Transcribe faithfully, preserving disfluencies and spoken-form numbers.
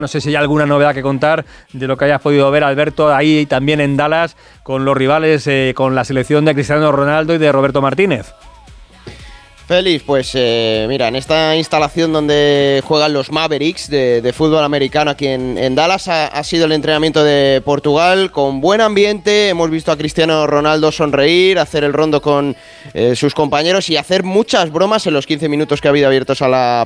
No sé si hay alguna novedad que contar de lo que hayas podido ver, Alberto, ahí también en Dallas, con los rivales, eh, con la selección de Cristiano Ronaldo y de Roberto Martínez. Félix, pues eh, mira, en esta instalación donde juegan los Mavericks de, de fútbol americano aquí en, en Dallas ha, ha sido el entrenamiento de Portugal con buen ambiente. Hemos visto a Cristiano Ronaldo sonreír, hacer el rondo con eh, sus compañeros y hacer muchas bromas en los quince minutos que ha habido abiertos a la